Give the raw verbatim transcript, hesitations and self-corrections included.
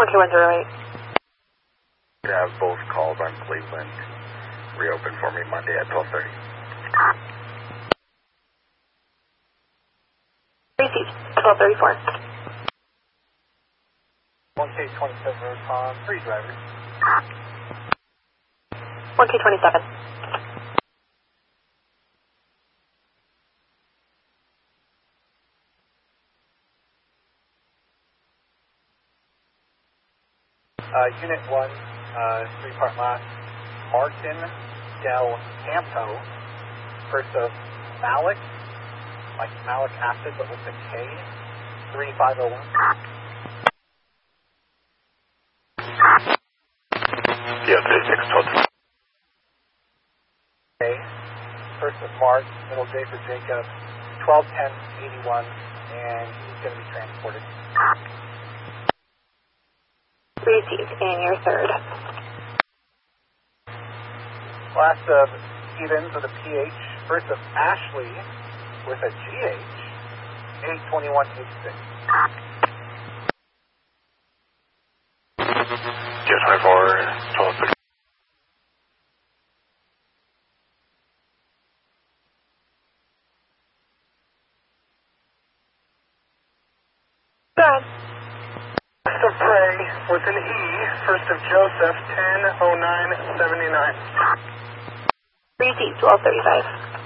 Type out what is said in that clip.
one two one zero eight. You have both calls on Cleveland. Reopen for me Monday at twelve thirty. Received, twelve thirty-four. one K twenty-seven road con, three drivers. one K twenty-seven. Uh, unit one, uh, three-part last, Martin Del Campo, first of Malik, like malic acid but with a K, three five oh one. Yeah, thirty-six twelve. K, first of March, middle J for Jacob, twelve ten eighty-one, and he's going to be transported. Received, and your third. Last of Stevens with a P H, first of Ashley with a G H, eight twenty-one eighty-six. Yeah, twenty-four twelve thirty. Good. First of Prey with an E, first of Joseph, ten oh nine seventy-nine. Received, twelve thirty-five.